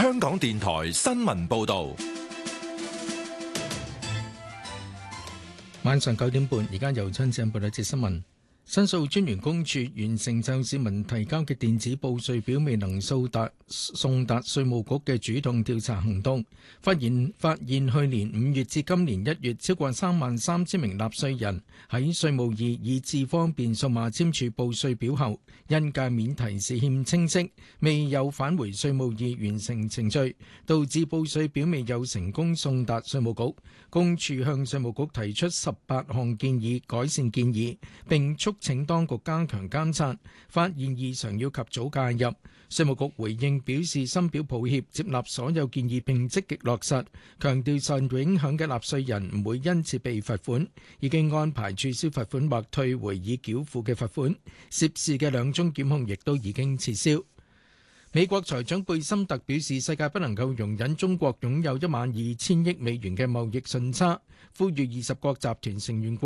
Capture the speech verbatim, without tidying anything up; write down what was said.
香港電台新聞報道。 晚上九點半，而家由張志恩報道一節新聞。申訴專員公署完成就市民提交嘅電子報稅表未能送達送達稅務局嘅主動調查行動，發現發現去年五月至今年一月，超過三萬三千名納稅人喺稅務易以智方便數碼簽署報稅表後，因界面提示欠清晰，未有返回稅務易完成程序，導致報稅表未有成功送達稅務局。公署向稅務局提出十八項建議改善建議，並促請當局加強監察，發現異常要及早介入。稅務局回應表示深表抱歉，接納所有建議並積極落實，強調受影響嘅納稅人唔會因此被罰款，已經安排註銷罰款或退回已繳付嘅罰款。涉事嘅兩宗檢控亦都已經撤銷。美國財長貝森特表示，世界不能夠容忍中國擁有一萬二千億美元嘅貿易順差，呼籲二十國集團成員國